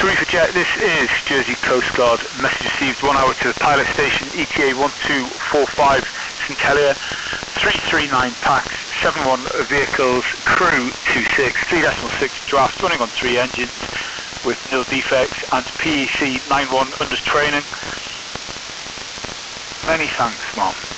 Tarifa Jet, this is Jersey Coast Guard. Message received 1 hour to the pilot station, ETA 1245 St Helier, 339 packs, 71 vehicles, crew 26, 3.6 draft, running on 3 engines with no defects, and PEC 91 under training. Many thanks, Mom.